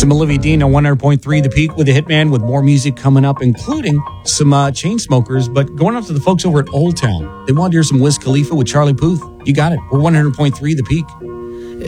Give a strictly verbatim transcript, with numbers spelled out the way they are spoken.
Some Olivia Dean on one hundred point three The Peak with the Hitman, with more music coming up, including some uh, Chainsmokers. But going up to the folks over at Old Town, they want to hear some Wiz Khalifa with Charlie Puth. You got it. We're one hundred point three The Peak.